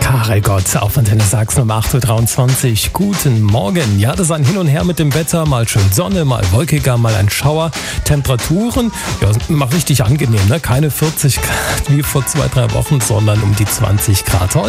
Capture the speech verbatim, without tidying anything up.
Karel Gott auf Antenne Sachsen um acht Uhr dreiundzwanzig. Guten Morgen. Ja, das ist ein Hin und Her mit dem Wetter. Mal schön Sonne, mal wolkiger, mal ein Schauer. Temperaturen, ja, mal richtig angenehm, ne? Keine vierzig Grad wie vor zwei, drei Wochen, sondern um die zwanzig Grad. Heute